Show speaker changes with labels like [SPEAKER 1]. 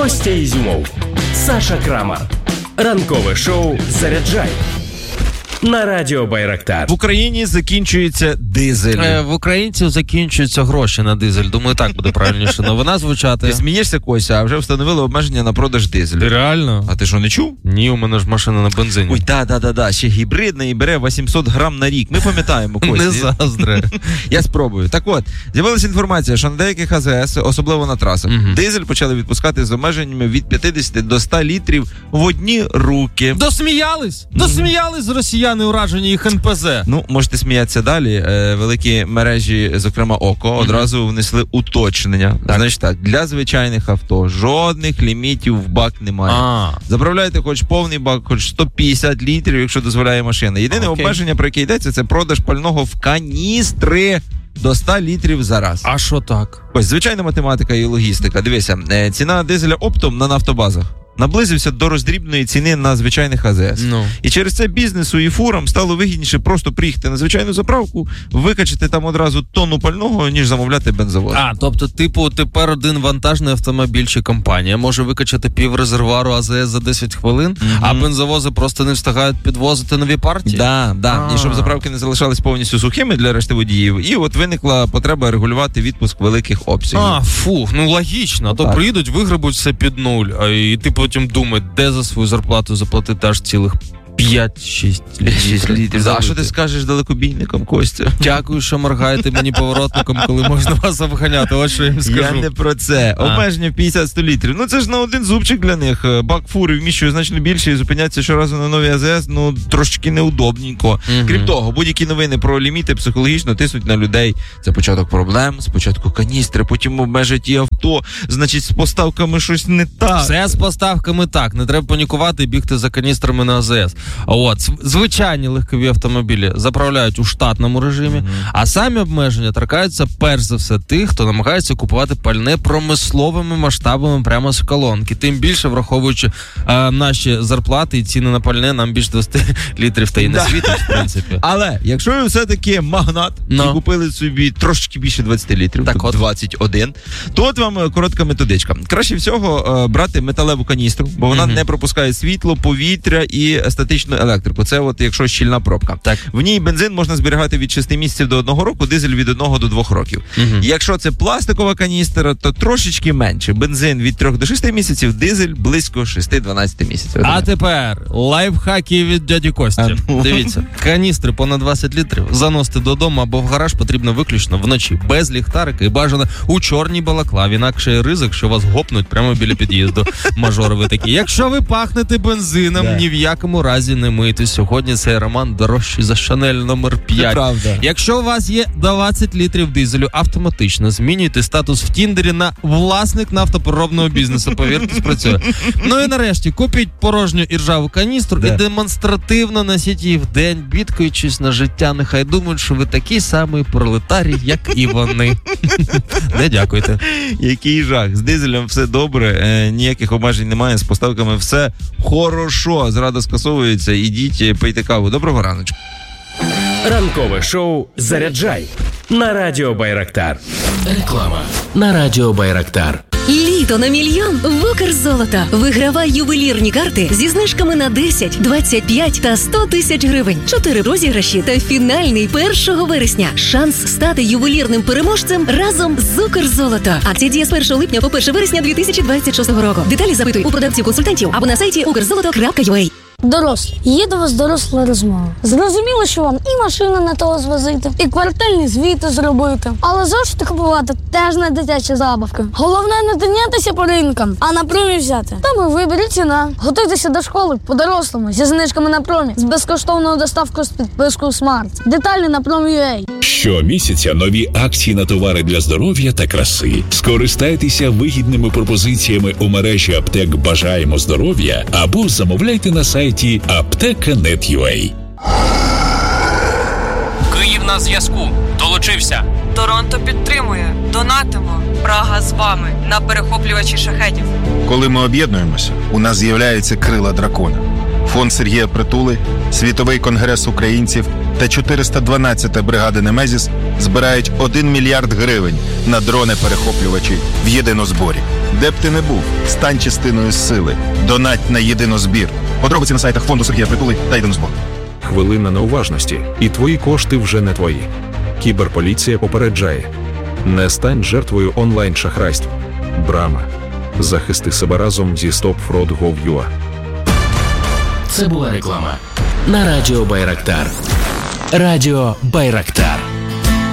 [SPEAKER 1] Костя Ізюмов, Саша Крамар. Ранкове шоу «Заряджай» на Радіо Байрактар.
[SPEAKER 2] В Україні закінчується дизель.
[SPEAKER 3] В українців закінчуються гроші на дизель. Думаю, так буде правильніше новина звучати.
[SPEAKER 2] Ти смієшся, Костя, а вже встановили обмеження на продаж дизелю.
[SPEAKER 3] Ти реально?
[SPEAKER 2] А ти що, не чув?
[SPEAKER 3] Ні, у мене ж машина на бензині.
[SPEAKER 2] Ой, да. Ще гібридна і бере 800 грам на рік. Ми пам'ятаємо, Костя.
[SPEAKER 3] Не заздре.
[SPEAKER 2] Я спробую. Так от, з'явилася інформація, що на деяких АЗС, особливо на трасах, дизель почали відпускати з обмеженнями від 50 до 100 літрів в одні руки.
[SPEAKER 3] Досміялись? Досміялись росіяни уражені їх НПЗ.
[SPEAKER 2] Ну, можете сміятися далі. Великі мережі, зокрема ОКО, одразу внесли уточнення.
[SPEAKER 3] Так.
[SPEAKER 2] Значить так, для звичайних авто жодних лімітів в бак немає. Заправляйте хоч повний бак, хоч 150 літрів, якщо дозволяє машина. Єдине обмеження, про яке йдеться, це продаж пального в каністри до 100 літрів за раз.
[SPEAKER 3] А що так?
[SPEAKER 2] Ось, звичайна математика і логістика. Дивися, ціна дизеля оптом на нафтобазах наблизився до роздрібної ціни на звичайних АЗС. І через це бізнесу і фурам стало вигідніше просто приїхати на звичайну заправку, викачати там одразу тонну пального, ніж замовляти бензовоз.
[SPEAKER 3] Тобто, тепер один вантажний автомобіль чи компанія може викачати пів резервуару АЗС за 10 хвилин, а бензовози просто не встигають підвозити нові партії?
[SPEAKER 2] Да. І щоб заправки не залишались повністю сухими для решти водіїв. І от виникла потреба регулювати відпуск великих обсягів.
[SPEAKER 3] Логічно. То приїдуть, вигребуть все під нуль, і ти потім думають, де за свою зарплату заплатити аж цілих 5-6 літрів.
[SPEAKER 2] А що ти скажеш далекобійникам, Костя?
[SPEAKER 3] Дякую, що моргаєте мені поворотником, коли можна вас обганяти. Ось що я їм скажу.
[SPEAKER 2] Я не про це. Обмеження в 50-100 літрів. Ну це ж на один зубчик для них. Бак фури вміщує значно більше і зупиняться щоразу на нові АЗС, трошечки неудобненько. Крім того, будь-які новини про ліміти психологічно тиснуть на людей. Це початок проблем, спочатку каністри, потім обмежать і авто. Значить, з поставками щось не так.
[SPEAKER 3] Все з поставками так. Не треба панікувати і бігти за каністрами на АЗС. Звичайні легкові автомобілі заправляють у штатному режимі, а самі обмеження торкаються перш за все тих, хто намагається купувати пальне промисловими масштабами прямо з колонки. Тим більше, враховуючи наші зарплати і ціни на пальне, нам більше 20 літрів та й не світить, в принципі.
[SPEAKER 2] Але, якщо ви все-таки магнат і купили собі трошки більше 20 літрів, так 21, то от вам коротка методичка. Краще всього брати металеву каністру, бо вона не пропускає світло, повітря і статичну електрику. Це от якщо щільна пробка. Так. В ній бензин можна зберігати від 6 місяців до 1 року, дизель від 1 до 2 років. Якщо це пластикова каністра, то трошечки менше. Бензин від 3 до 6 місяців, дизель близько 6-12 місяців.
[SPEAKER 3] А тепер лайфхаки від дяді Кості. Дивіться, каністри понад 20 літрів заносити додому або в гараж потрібно виключно вночі, без ліхтарика і бажано у чорній балаклаві, інакше ризик, що вас гопнуть прямо біля під'їзду. Мажори ви такі. Якщо ви пахнете бензином, ні в якому разі не мийте. Сьогодні цей роман дорожчий за Шанель номер 5. Якщо у вас є 20 літрів дизелю, автоматично змінюйте статус в Тіндері на власник нафтопереробного бізнесу. Повірте, спрацює. Ну і нарешті, купіть порожню іржаву каністру і демонстративно носіть її в день, бідкаючись на життя. Нехай думають, що ви такий самий пролетарій, як і вони. Не дякуйте.
[SPEAKER 2] Який жах. З дизелем все добре, ніяких обмежень немає, з поставками все хорошо. Зрада скасовується, ідіть, пийте каву. Доброго раночку.
[SPEAKER 1] Ранкове шоу «Заряджай» на Радіо Байрактар. Реклама на Радіо Байрактар.
[SPEAKER 4] Літо на мільйон в Укрзолото. Вигравай ювелірні карти зі знижками на 10, 25 та 100 тисяч гривень. 4 розіграші та фінальний 1 вересня. Шанс стати ювелірним переможцем разом з Укрзолото. Акція діє з 1 липня по 1 вересня 2026 року. Деталі запитуй у продавців-консультантів або на сайті ukrzoloto.ua.
[SPEAKER 5] Дорослі, є до вас доросла розмова. Зрозуміло, що вам і машину не того звозити, і квартальні звіти зробити. Але зошити купувати теж не дитячі забавки. Головне не тинятися по ринкам, а на промі взяти. Там і виберіть ціна. Готуйтеся до школи по-дорослому зі знижками на промі, з безкоштовною доставкою з підпискою Smart. Деталі на Prom.ua.
[SPEAKER 6] Щомісяця нові акції на товари для здоров'я та краси. Скористайтеся вигідними пропозиціями у мережі аптек «Бажаємо здоров'я» або замовляйте на сайті apteka.net.ua.
[SPEAKER 7] Київ на зв'язку. Долучився.
[SPEAKER 8] Торонто підтримує. Донатимо. Прага з вами на перехоплювачі шахедів.
[SPEAKER 9] Коли ми об'єднуємося, у нас з'являються крила дракона. Фонд Сергія Притули, Світовий конгрес українців та 412 бригади Немезіс збирають 1 мільярд гривень на дрони-перехоплювачі в єдинозборі. Де б ти не був, стань частиною сили. Донать на єдинозбір. Подробиці на сайтах фонду Сергія Притули та єдинозбор.
[SPEAKER 10] Хвилина неуважності, і твої кошти вже не твої. Кіберполіція попереджає. Не стань жертвою онлайн-шахрайств. Брама. Захисти себе разом зі StopFraud.gov.ua.
[SPEAKER 1] Це була реклама на Радіо Байрактар. Радіо Байрактар.